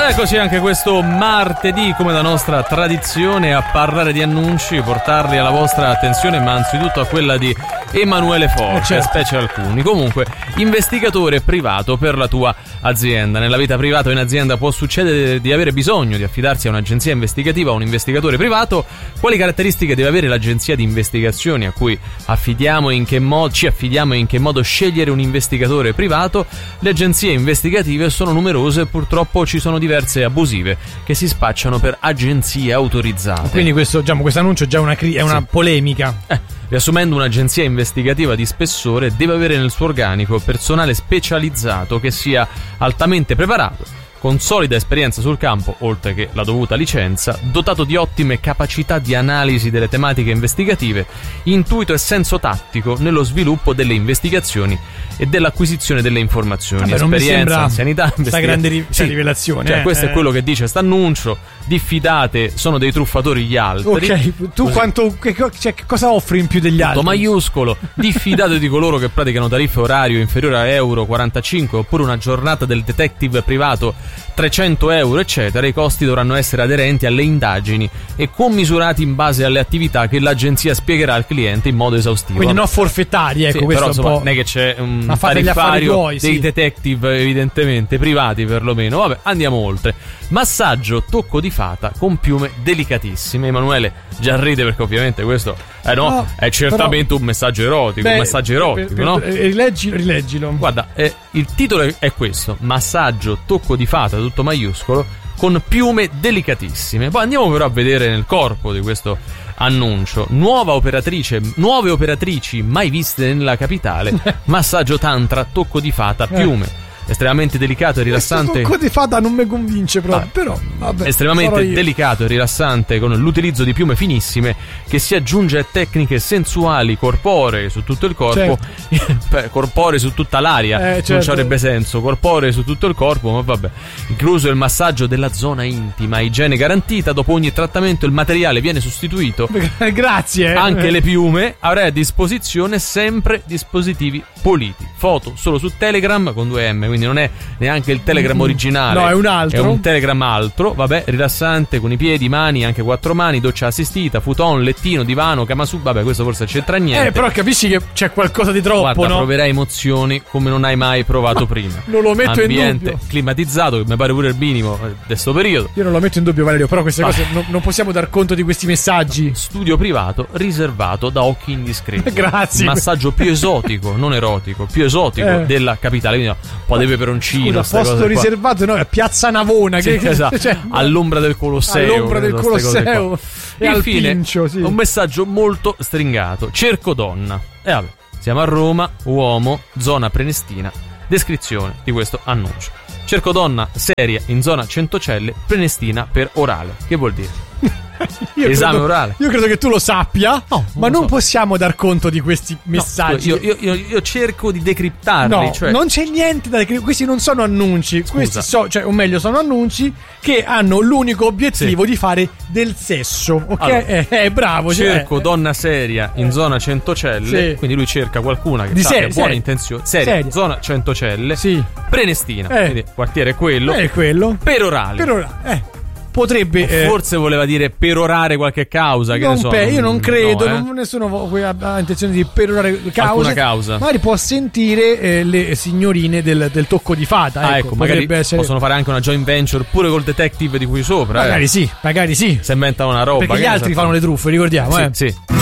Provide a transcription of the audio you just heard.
Eccoci anche questo martedì, come da nostra tradizione, a parlare di annunci, portarli alla vostra attenzione, ma anzitutto a quella di Emanuele Forte, certo. specie alcuni. Comunque, investigatore privato per la tua azienda. Nella vita privata o in azienda può succedere di avere bisogno di affidarsi a un'agenzia investigativa o un investigatore privato. Quali caratteristiche deve avere l'agenzia di investigazioni a cui ci affidiamo e in che modo scegliere un investigatore privato? Le agenzie investigative sono numerose e purtroppo ci sono diverse abusive che si spacciano per agenzie autorizzate. Quindi questo annuncio è già una polemica. Riassumendo, un'agenzia investigativa di spessore deve avere nel suo organico personale specializzato che sia altamente preparato, con solida esperienza sul campo, oltre che la dovuta licenza, dotato di ottime capacità di analisi delle tematiche investigative, intuito e senso tattico nello sviluppo delle investigazioni e dell'acquisizione delle informazioni. Esperienza, anzianità, questa grande rivelazione. Cioè, questo è quello che dice st'annuncio. Diffidate, sono dei truffatori gli altri. Ok, tu cosa offri in più degli altri? Maiuscolo. Diffidate di coloro che praticano tariffe orario inferiore a euro 45 oppure una giornata del detective privato 300 euro, eccetera. I costi dovranno essere aderenti alle indagini e commisurati in base alle attività che l'agenzia spiegherà al cliente in modo esaustivo. Quindi non forfettari, ecco, sì, questo però è un po'. Non è che c'è un fate tariffario dei dei detective, evidentemente privati perlomeno. Vabbè, andiamo oltre. Massaggio tocco di fata con piume delicatissime. Emanuele già ride perché ovviamente questo è certamente un messaggio erotico. Un messaggio erotico, no? Rileggilo. Guarda, il titolo è questo: massaggio tocco di fata, tutto maiuscolo, con piume delicatissime. Poi andiamo però a vedere nel corpo di questo annuncio. Nuove operatrici mai viste nella capitale. Massaggio tantra, tocco di fata, piume. Estremamente delicato e rilassante. Tocco di fata non mi convince però vabbè, estremamente delicato e rilassante, con l'utilizzo di piume finissime che si aggiunge a tecniche sensuali corporee su tutto il corpo. Certo. Corporee su tutta l'aria, certo. Non ci avrebbe senso. Corporee su tutto il corpo, ma vabbè. Incluso il massaggio della zona intima, igiene garantita. Dopo ogni trattamento il materiale viene sostituito. Grazie. Anche le piume. Avrai a disposizione sempre dispositivi puliti. Foto solo su Telegram con 2M, quindi non è neanche il Telegram originale. No, è un altro. È un Telegram altro, vabbè, rilassante, con i piedi, mani, anche 4 mani, doccia assistita, futon, lettino, divano, kamasu. Vabbè, questo forse c'entra niente. Però capisci che c'è qualcosa di troppo. Guarda, no? Proverai emozioni come non hai mai provato prima. Non lo metto in dubbio. Ambiente climatizzato, che mi pare pure il minimo di questo periodo. Io non lo metto in dubbio, Valerio, però queste cose non possiamo dar conto di questi messaggi. Studio privato riservato da occhi indiscreti. Grazie. Massaggio più esotico, non erotico, più esotico della capitale. Quindi un po' di peperoncino. Scusa, posto riservato a Piazza Navona, esatto. All'ombra del Colosseo. All'ombra del Colosseo. E infine un messaggio molto stringato. Cerco donna. E vabbè, siamo a Roma, uomo, zona Prenestina. Descrizione di questo annuncio: cerco donna seria in zona Centocelle, Prenestina per orale. Che vuol dire? Esame orale. Io credo che tu lo sappia, ma non possiamo dar conto di questi messaggi. Io cerco di decriptarli. No, cioè... non c'è niente da decriptare. Questi non sono annunci. Scusa. Questi sono annunci che hanno l'unico obiettivo di fare del sesso. Ok? Allora, bravo. Cerco donna seria in zona Centocelle. Quindi lui cerca qualcuna che abbia buone intenzioni. Seria. Zona Centocelle. Sì. Prenestina. Quindi quartiere è quello. È quello. Per orale. Potrebbe forse voleva dire perorare qualche causa, che ne so. Io non credo, nessuno ha intenzione di perorare causa. Magari può sentire le signorine del tocco di fata. Ecco, magari possono fare anche una joint venture pure col detective di qui sopra. Magari sì. Se inventano una roba. Perché gli altri fanno le truffe, ricordiamo. Sì.